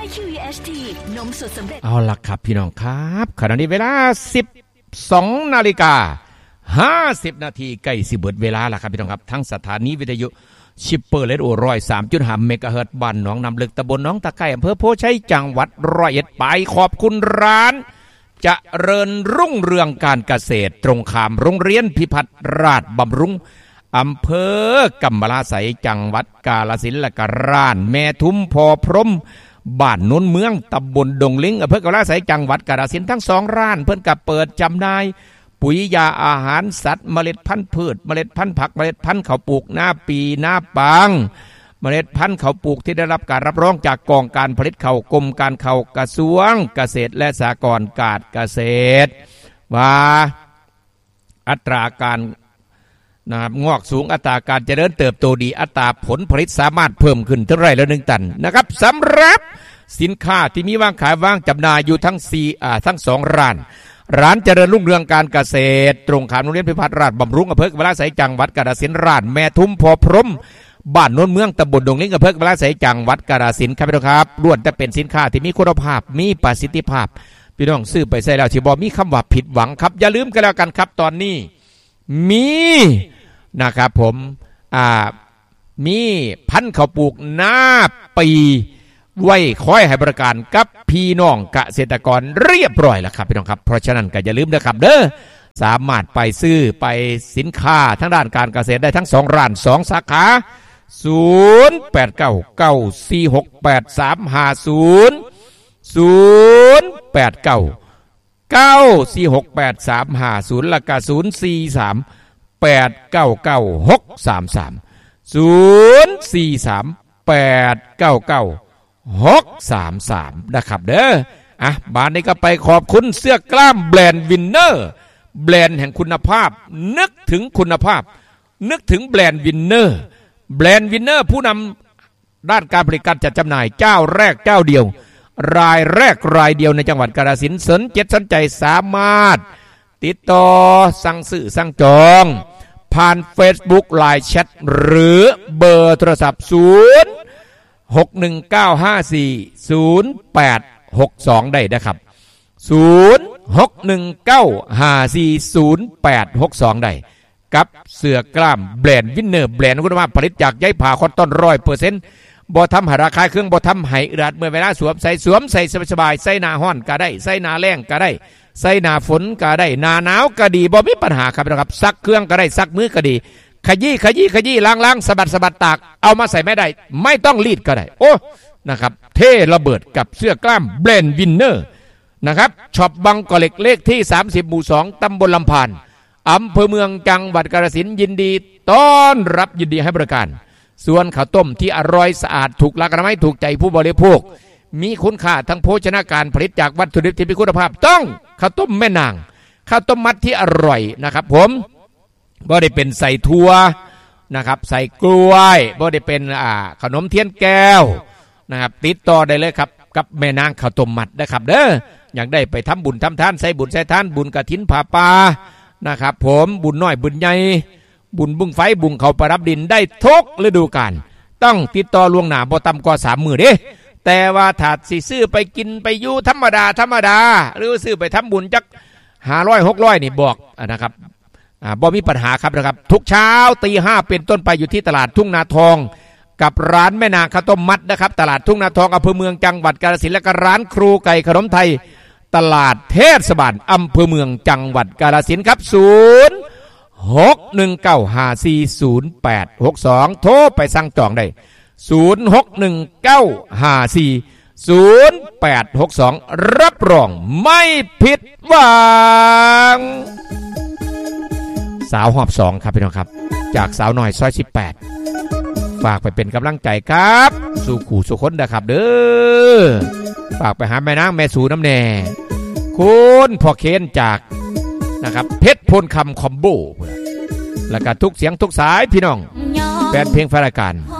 IQEST นมสดสำเร็จเอาล่ะครับพี่น้องครับขณะนี้เวลา 12:50 นาทีใกล้สิเบิดเวลาแล้วครับพี่น้องครับทั้งสถานีวิทยุชิปเปอร์เลดโอ103.5 เมกะเฮิรตซ์บ้านหนองน้ำลึกตำบลหนองตะไคร้อำเภอโพชัยจังหวัด101ไปขอบคุณร้านเจริญรุ่งเรืองการเกษตรตรงข้ามโรงเรียนพิพัฒน์ราชบำรุงอำเภอกำมะลาไสยจังหวัดกาฬสินธุ์และก็ร้านแม่ทุมพอพรหมบ้านโนนเมืองตำบลดงลิงอำเภอกำมะลาไสยจังหวัดกาฬสินธุ์ทั้งสองร้านเพิ่นก็เปิดจำหน่ายปุ๋ยยาอาหารสัตว์เมล็ดพันธุ์พืชเมล็ดพันธุ์ผักเมล็ดพันธุ์ข้าวปลูกหน้าปีหน้าปางเมล็ดพันธุ์ข้าวปลูกที่ได้รับการรับรองจากกองการผลิตข้าวกรมการข้าวกระทรวงเกษตรและสหกรณ์การเกษตรว่าอัตราการนะครับงอกสูงอัตราการเจริญเติบโตดีอัตราผลผลิตสามารถเพิ่มขึ้นเท่าไรละ1 ตันนะครับสำหรับสินค้าที่มีวางขายวางจำหน่ายอยู่ทั้ง2ร้านเจริญรุ่งเรืองการเกษตรตรงข้ามโรงเรียนพิพัฒน์ราชบำรุงอำเภอกำมะลาไสยจังหวัดกาฬสินธุ์ร้านแม่ทุมพอพรหมบ้านโนนเมืองตำบลดงลิงอำเภอกำมะลาไสยจังหวัดกาฬสินธุ์ครับล้วนแต่เป็นสินค้าที่มีคุณภาพมีประสิทธิภาพพี่น้องซื้อไปใช้แล้วสิบ่มีคำว่าผิดหวังครับอย่าลืมกันแล้วกันครับตอนนี้มีนะครับผมมีพันธุ์ข้าวปลูกหน้าปีไว้คอยให้บริการกับพี่น้องเกษตรกรเรียบร้อยแล้วครับพี่น้องครับเพราะฉะนั้นก็อย่าลืมนะครับเด้อสามารถไปซื้อไปสินค้าทั้งด้านการเกษตรได้ทั้ง2ร้าน2สาขา0899468350แล้วก็0438996633นะครับเด้อบ้านนี้ก็ไปขอบคุณเสื้อกล้ามแบรนด์วินเนอร์แบรนด์แห่งคุณภาพนึกถึงคุณภาพนึกถึงแบรนด์วินเนอร์ผู้นำด้านการผลิตการจัดจำหน่ายเจ้าแรกเจ้าเดียวรายแรกรายเดียวในจังหวัดกาฬสินธุ์สนใจสามารถติดต่อสั่งซื้อสั่งจองผ่าน Facebook Line Chat หรือเบอร์โทรศัพท์0619540862ได้นะครับ0619540862ได้กับเสื้อกล้ามแบรนด์วินเนอร์แบรนด์คุณภาพผลิตจากใยผ้าคอตตอน 100% บ่ทำให้ราคาเครื่องบ่ทำให้อึดอัดเมื่อเวลาสวมใส่สบายๆใส่หน้าร้อนก็ได้ใส่หน้าแล้งก็ได้ใส่หน้าฝนก็ได้หน้าหนาวก็ดีบ่มีปัญหาครับนะครับซักเครื่องก็ได้ซักมือก็ดีขยี้ล้างสะบัดตากเอามาใส่ไม่ได้ไม่ต้องรีดก็ได้โอ้นะครับเท่ระเบิดกับเสื้อกล้ามแบรนด์วินเนอร์นะครับช็อปบังกอเหล็กเลขที่30หมู่2ตำบลลำพานอำเภอเมืองจังหวัดกาฬสินธุ์ยินดีต้อนรับยินดีให้บริการส่วนข้าวต้มที่อร่อยสะอาดถูกหลักอนามัยถูกใจผู้บริโภคมีคุณค่าทั้งโภชนาการผลิตจากวัตถุดิบที่มีคุณภาพต้องข้าวต้มแม่นางข้าวต้มมัดที่อร่อยนะครับผมบ่ได้เป็นใส่ถั่วนะครับใส่กล้วยบ่ได้เป็นขนมเทียนแก้วนะครับติดต่อได้เลยครับกับแม่นางข้าวต้มมัดนะครับเด้ออยากได้ไปทำบุญทำทานใส่บุญใส่ทานบุญกฐินผ้าป่านะครับผมบุญน้อยบุญใหญ่บุญบุ้งไฟบุญเขาประดับดินได้ทุกฤดูกาลต้องติดต่อล่วงหน้าบ่ต่ำกว่า3 มื้อเด้แต่ว่าถ้าสิซื้อไปกินไปอยู่ธรรมดาหรือซื้อไปทำบุญจัก500-600นี่บอกนะครับบ่มีปัญหาครับนะครับทุกเช้า 5:00 เป็นต้นไปอยู่ที่ตลาดทุ่งนาทองกับร้านแม่นางข้าวต้มมัดนะครับตลาดทุ่งนาทองอำเภอเมืองจังหวัดกาฬสินธุ์และก็ร้านครูไก่ขนมไทยตลาดเทศบาลอำเภอเมืองจังหวัดกาฬสินธุ์ครับ0619540862โทรไปสั่งจองได้0619540862รับรองไม่ผิดหวังสาวหอบ2ครับพี่น้องครับจากสาวน้อยซอย18ฝากไปเป็นกำลังใจครับสู่ขู่สู่คนนะครับเด้อฝากไปหาแม่นางแม่สูน้ำแน่คุณพ่อเคนจากนะครับเพชรพลคำคอมโบแล้วก็ทุกเสียงทุกสายพี่น้องแฟนเพลงแฟนรายการ